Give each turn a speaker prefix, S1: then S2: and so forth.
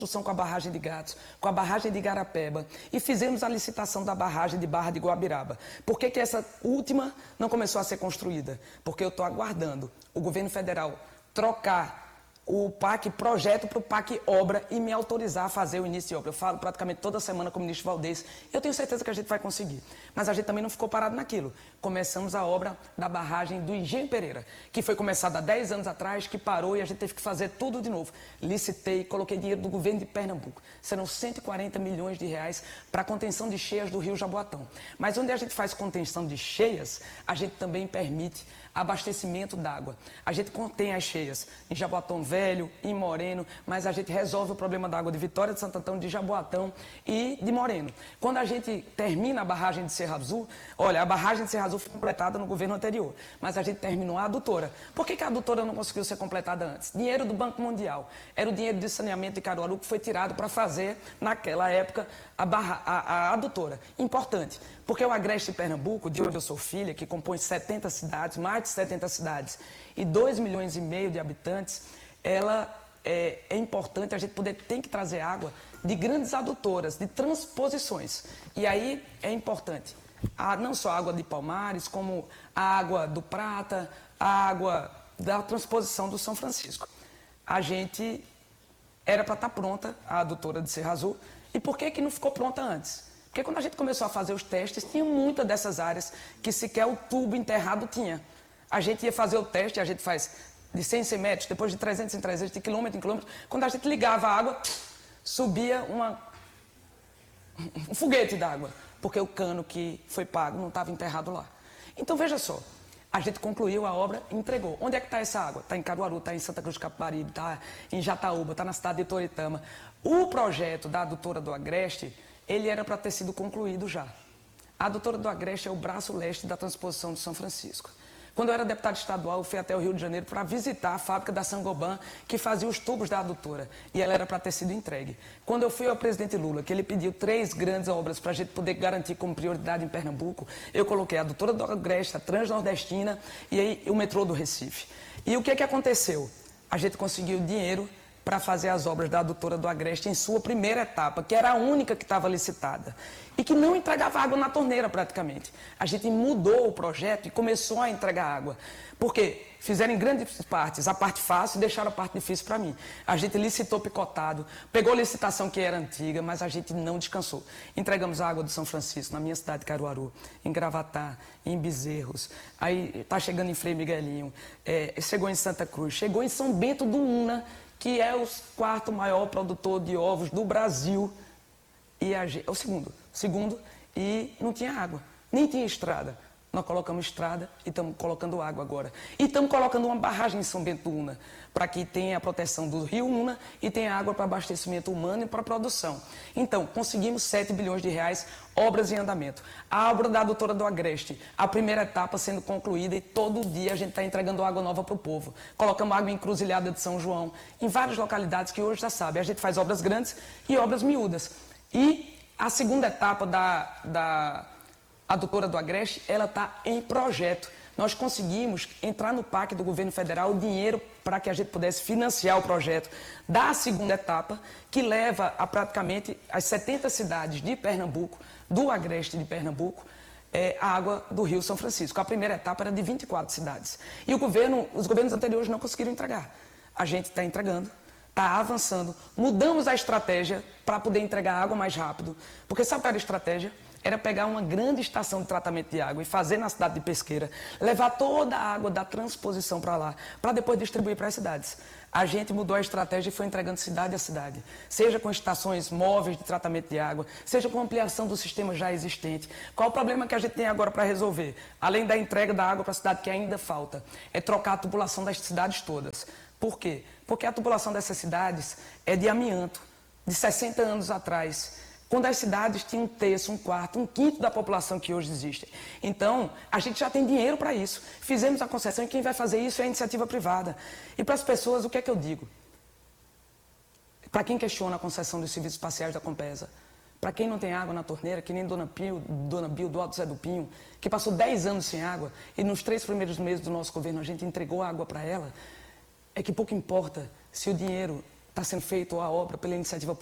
S1: com a barragem de Gatos, com a barragem de Igarapeba e fizemos a licitação da barragem de Barra de Guabiraba. Por que essa última não começou a ser construída? Porque eu estou aguardando o governo federal trocar o PAC projeto para o PAC obra e me autorizar a fazer o início de obra. Eu falo praticamente toda semana com o ministro Valdez. Eu tenho certeza que a gente vai conseguir. Mas a gente também não ficou parado naquilo. Começamos a obra da barragem do Engenho Pereira, que foi começada há 10 anos atrás, que parou e a gente teve que fazer tudo de novo. Licitei, coloquei dinheiro do governo de Pernambuco. Serão 140 milhões de reais para a contenção de cheias do rio Jaboatão. Mas onde a gente faz contenção de cheias, a gente também permite abastecimento d'água. A gente contém as cheias em Jaboatão Velho, em Moreno, mas a gente resolve o problema da água de Vitória de Santo Antão, de Jaboatão e de Moreno. Quando a gente termina a barragem de Serra Azul, olha, a barragem de Serra Azul foi completada no governo anterior, mas a gente terminou a adutora. Por que a adutora não conseguiu ser completada antes? Dinheiro do Banco Mundial. Era o dinheiro de saneamento de Caruaru que foi tirado para fazer, naquela época, a adutora. Importante, porque o Agreste de Pernambuco, de onde eu sou filha, que compõe 70 cidades, mais de 70 cidades e 2,5 milhões de habitantes, ela é importante, a gente tem que trazer água de grandes adutoras, de transposições. E aí é importante, não só a água de Palmares, como a água do Prata, a água da transposição do São Francisco. A gente era para estar pronta, a adutora de Serra Azul, e por que não ficou pronta antes? Porque quando a gente começou a fazer os testes, tinha muitas dessas áreas que sequer o tubo enterrado tinha. A gente ia fazer o teste, a gente faz de 100 em 100 metros, depois de 300 em 300, de quilômetro em quilômetro. Quando a gente ligava a água, subia um foguete d'água, porque o cano que foi pago não estava enterrado lá. Então, veja só, a gente concluiu a obra e entregou. Onde é que está essa água? Está em Caruaru, está em Santa Cruz do Capibaribe, está em Jataúba, está na cidade de Toritama. O projeto da adutora do Agreste, ele era para ter sido concluído já. A adutora do Agreste é o braço leste da transposição de São Francisco. Quando eu era deputado estadual, eu fui até o Rio de Janeiro para visitar a fábrica da Sangoban, que fazia os tubos da adutora, e ela era para ter sido entregue. Quando eu fui ao presidente Lula, que ele pediu 3 grandes obras para a gente poder garantir como prioridade em Pernambuco, eu coloquei a adutora do Agreste, a Transnordestina e aí o metrô do Recife. E o que aconteceu? A gente conseguiu dinheiro para fazer as obras da adutora do Agreste em sua primeira etapa, que era a única que estava licitada, e que não entregava água na torneira praticamente. A gente mudou o projeto e começou a entregar água, porque fizeram em grandes partes a parte fácil e deixaram a parte difícil para mim. A gente licitou picotado, pegou licitação que era antiga, mas a gente não descansou. Entregamos a água do São Francisco, na minha cidade de Caruaru, em Gravatá, em Bezerros, aí está chegando em Frei Miguelinho, chegou em Santa Cruz, chegou em São Bento do Una, que é o 4º maior produtor de ovos do Brasil, e o segundo, e não tinha água, nem tinha estrada. Nós colocamos estrada e estamos colocando água agora. E estamos colocando uma barragem em São Bento do Una, para que tenha a proteção do rio Una e tenha água para abastecimento humano e para produção. Então, conseguimos 7 bilhões de reais, obras em andamento. A obra da adutora do Agreste, a primeira etapa sendo concluída, e todo dia a gente está entregando água nova para o povo. Colocamos água em Encruzilhada de São João, em várias localidades que hoje já sabem. A gente faz obras grandes e obras miúdas. E a segunda etapa da adutora do Agreste, ela está em projeto. Nós conseguimos entrar no PAC do governo federal o dinheiro para que a gente pudesse financiar o projeto da segunda etapa, que leva a praticamente as 70 cidades de Pernambuco, do Agreste de Pernambuco, a água do Rio São Francisco. A primeira etapa era de 24 cidades. E os governos anteriores não conseguiram entregar. A gente está entregando, está avançando, mudamos a estratégia para poder entregar água mais rápido. Porque sabe qual era a estratégia? Era pegar uma grande estação de tratamento de água e fazer na cidade de Pesqueira, levar toda a água da transposição para lá, para depois distribuir para as cidades. A gente mudou a estratégia e foi entregando cidade a cidade, seja com estações móveis de tratamento de água, seja com ampliação do sistema já existente. Qual o problema que a gente tem agora para resolver? Além da entrega da água para a cidade, que ainda falta, é trocar a tubulação das cidades todas. Por quê? Porque a tubulação dessas cidades é de amianto, de 60 anos atrás, quando as cidades tinham 1/3, 1/4, 1/5 da população que hoje existe. Então, a gente já tem dinheiro para isso. Fizemos a concessão e quem vai fazer isso é a iniciativa privada. E para as pessoas, o que é que eu digo? Para quem questiona a concessão dos serviços espaciais da Compesa, para quem não tem água na torneira, que nem Dona Bio, do Alto Zé do Pinho, que passou 10 anos sem água e nos 3 primeiros meses do nosso governo a gente entregou água para ela, é que pouco importa se o dinheiro está sendo feita a obra pela iniciativa